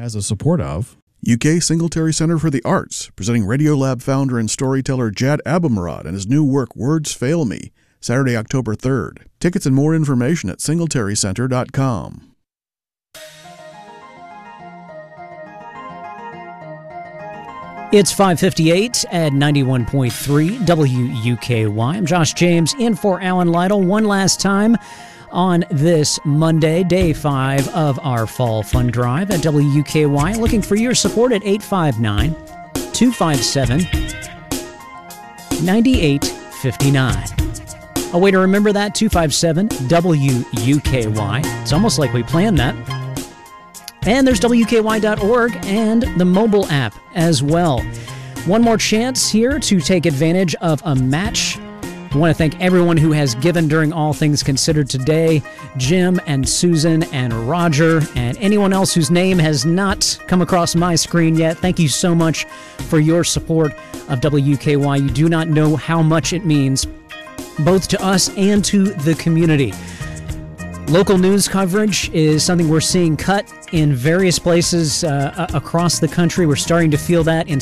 has a support of UK Singletary Centre for the Arts, presenting Radiolab founder and storyteller Jad Abumrad and his new work Words Fail Me, Saturday, October 3rd. Tickets and more information at singletarycenter.com. It's 5:58 at 91.3 WUKY. I'm Josh James in for Alan Lytle one last time on this Monday, day 5 of our Fall Fund Drive at WUKY. Looking for your support at 859-257-9859. A way to remember that, 257 WUKY. It's almost like we planned that. And there's WKY.org and the mobile app as well. One more chance here to take advantage of a match. I want to thank everyone who has given during All Things Considered today. Jim and Susan and Roger and anyone else whose name has not come across my screen yet. Thank you so much for your support of WKY. You do not know how much it means both to us and to the community. Local news coverage is something we're seeing cut in various places across the country. We're starting to feel that in